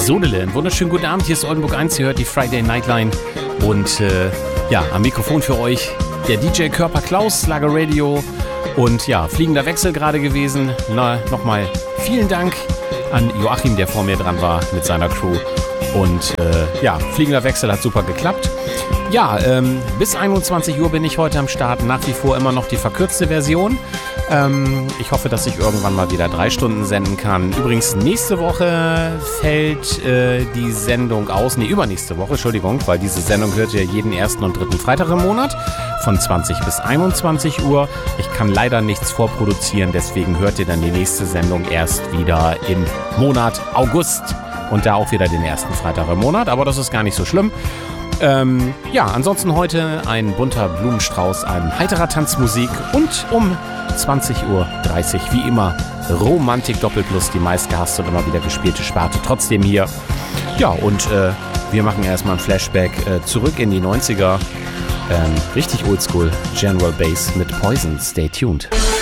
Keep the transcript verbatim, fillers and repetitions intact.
Sodele. Einen wunderschönen guten Abend, hier ist Oldenburg eins, ihr hört die Friday Nightline und äh, ja, am Mikrofon für euch der D J Körper Klaus, Schlager Radio und ja, fliegender Wechsel gerade gewesen. Na, nochmal vielen Dank an Joachim, der vor mir dran war mit seiner Crew und äh, ja, fliegender Wechsel hat super geklappt. Ja, ähm, bis einundzwanzig Uhr bin ich heute am Start, nach wie vor immer noch die verkürzte Version. Ähm, ich hoffe, dass ich irgendwann mal wieder drei Stunden senden kann. Übrigens, nächste Woche fällt äh, die Sendung aus. Nee, übernächste Woche, Entschuldigung, weil diese Sendung hört ja jeden ersten und dritten Freitag im Monat von zwanzig bis einundzwanzig Uhr. Ich kann leider nichts vorproduzieren, deswegen hört ihr dann die nächste Sendung erst wieder im Monat August. Und da auch wieder den ersten Freitag im Monat, aber das ist gar nicht so schlimm. Ähm, ja, ansonsten heute ein bunter Blumenstrauß an heiterer Tanzmusik und um zwanzig Uhr dreißig wie immer Romantik Doppelplus, die meistgehasste und immer wieder gespielte Sparte. Trotzdem hier. Ja, und äh, wir machen erstmal ein Flashback äh, zurück in die neunziger. Ähm, richtig oldschool General Bass mit Poison. Stay tuned.